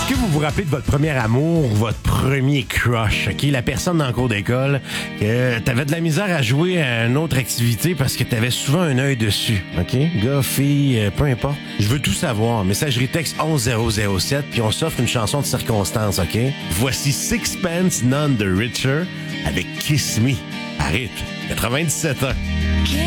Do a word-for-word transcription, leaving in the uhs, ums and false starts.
Est-ce que vous vous rappelez de votre premier amour, votre premier crush, OK? La personne dans le cours d'école, que t'avais de la misère à jouer à une autre activité parce que t'avais souvent un œil dessus, OK? Gars, fille, euh, peu importe. Je veux tout savoir. Messagerie texte onze zéro zéro sept, puis on s'offre une chanson de circonstance, OK? Voici Sixpence None the Richer avec Kiss Me à rythme quatre-vingt-dix-sept ans.